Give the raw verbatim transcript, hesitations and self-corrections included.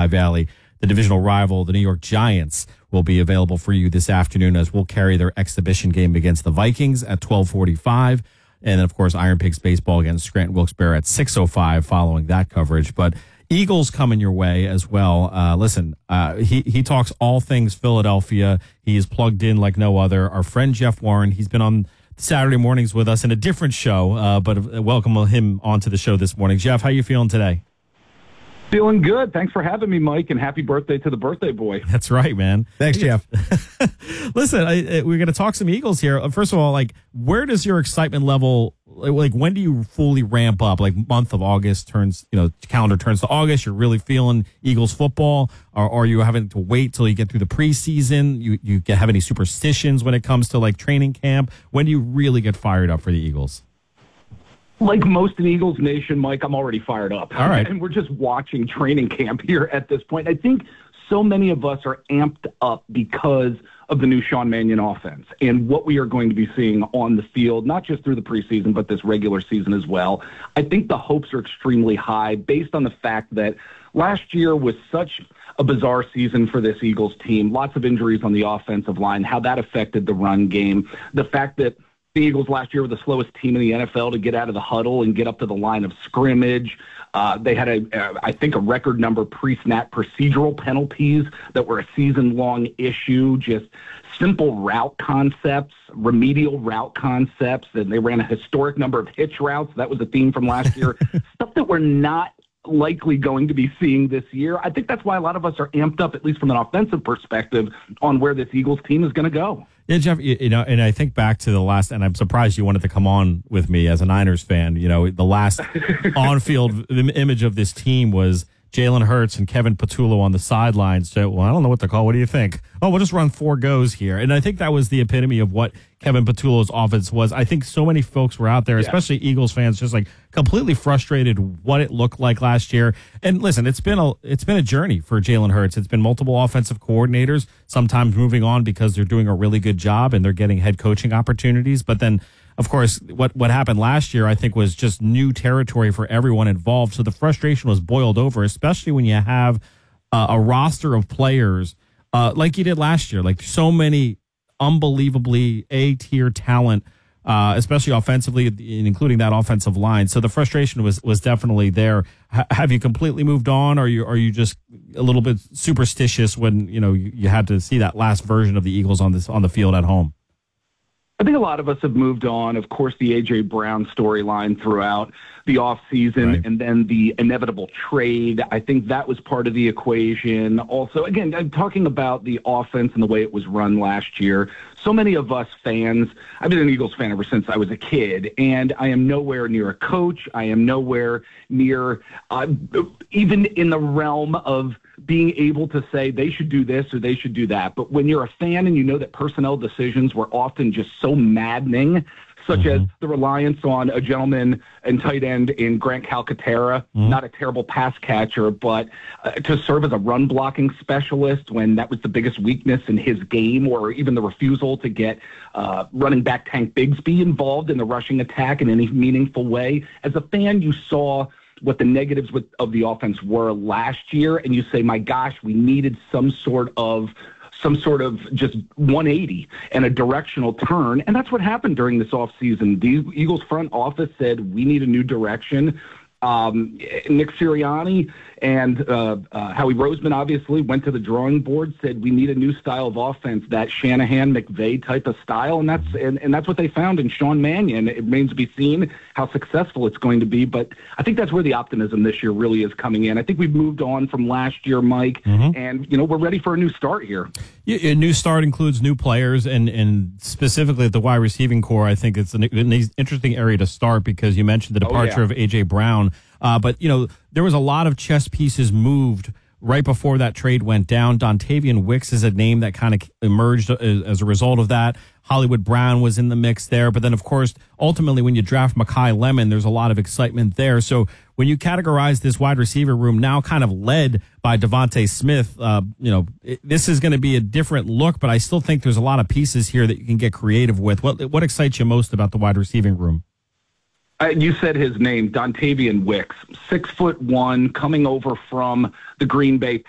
Lehigh Valley. The divisional rival, the New York Giants, will be available for you this afternoon as we'll carry their exhibition game against the Vikings at twelve forty-five. And then, of course, Iron Pigs baseball against Scranton Wilkes-Barre at six oh five following that coverage. But Eagles coming your way as well. Uh, listen, uh, he, he talks all things Philadelphia. He is plugged in like no other. Our friend Jeff Warren, he's been on Saturday mornings with us in a different show, uh, but welcome him onto the show this morning. Jeff, how you feeling today? Feeling good. Thanks for having me, Mike, and happy birthday to the birthday boy. That's right, man. Thanks, Jeff. Listen, I, I, we're going to talk some Eagles here. First of all, like, where does your excitement level, like, when do you fully ramp up? Like, month of August turns, you know, calendar turns to August. You're really feeling Eagles football, or, or are you having to wait till you get through the preseason? You you get, have any superstitions when it comes to like training camp? When do you really get fired up for the Eagles? Like most in Eagles Nation, Mike, I'm already fired up. All right. And we're just watching training camp here at this point. I think so many of us are amped up because of the new Sean Mannion offense and what we are going to be seeing on the field, not just through the preseason, but this regular season as well. I think the hopes are extremely high based on the fact that last year was such a bizarre season for this Eagles team. Lots of injuries on the offensive line, how that affected the run game, the fact that the Eagles last year were the slowest team in the N F L to get out of the huddle and get up to the line of scrimmage. Uh, they had, a, uh, I think, a record number of pre-snap procedural penalties that were a season-long issue, just simple route concepts, remedial route concepts, and they ran a historic number of hitch routes. That was a theme from last year. Stuff that we're not likely going to be seeing this year. I think that's why a lot of us are amped up, at least from an offensive perspective, on where this Eagles team is going to go. Yeah, Jeff, you, you know, and I think back to the last, and I'm surprised you wanted to come on with me as a Niners fan. You know, the last on-field image of this team was Jalen Hurts and Kevin Patullo on the sidelines. So, well, I don't know what to call. What do you think? Oh, we'll just run four goes here. And I think that was the epitome of what Kevin Patullo's offense was. I think so many folks were out there, yeah. especially Eagles fans, just like completely frustrated what it looked like last year. And listen, it's been a it's been a journey for Jalen Hurts. It's been multiple offensive coordinators, sometimes moving on because they're doing a really good job and they're getting head coaching opportunities. But then, of course, what, what happened last year, I think, was just new territory for everyone involved. So the frustration was boiled over, especially when you have uh, a roster of players uh, like you did last year, like so many unbelievably A-tier talent, uh, especially offensively, including that offensive line. So the frustration was was definitely there. H- have you completely moved on, or are you, are you just a little bit superstitious when you know you, you had to see that last version of the Eagles on this on the field at home? I think a lot of us have moved on. Of course, the A J. Brown storyline throughout the offseason right. and then the inevitable trade. I think that was part of the equation. Also, again, I'm talking about the offense and the way it was run last year. So many of us fans, I've been an Eagles fan ever since I was a kid, and I am nowhere near a coach. I am nowhere near uh, even in the realm of being able to say they should do this or they should do that. But when you're a fan and you know that personnel decisions were often just so maddening, such mm-hmm. as the reliance on a gentleman and tight end in Grant Calcaterra, mm-hmm. not a terrible pass catcher, but uh, to serve as a run blocking specialist when that was the biggest weakness in his game, or even the refusal to get uh, running back Tank Bigsby involved in the rushing attack in any meaningful way. As a fan, you saw what the negatives with, of the offense were last year, and you say, my gosh, we needed some sort of some sort of just one eighty and a directional turn. And that's what happened during this offseason. The Eagles front office said, we need a new direction. Um, Nick Sirianni and uh, uh, Howie Roseman obviously went to the drawing board, said we need a new style of offense, that Shanahan McVay type of style, and that's and, and that's what they found in Sean Mannion. It remains to be seen how successful it's going to be, but I think that's where the optimism this year really is coming in. I think we've moved on from last year, Mike, mm-hmm. and you know we're ready for a new start here. Yeah, a new start includes new players, and and specifically at the wide receiving core, I think it's an, an interesting area to start because you mentioned the departure oh, yeah. of A J. Brown. Uh, but, you know, there was a lot of chess pieces moved right before that trade went down. Dontavian Wicks is a name that kind of emerged as, as a result of that. Hollywood Brown was in the mix there. But then, of course, ultimately, when you draft Mekhi Lemon, there's a lot of excitement there. So when you categorize this wide receiver room now kind of led by Devontae Smith, uh, you know, it, this is going to be a different look, but I still think there's a lot of pieces here that you can get creative with. What, what excites you most about the wide receiving room? Uh, you said his name, Dontavian Wicks, six foot one, coming over from the Green Bay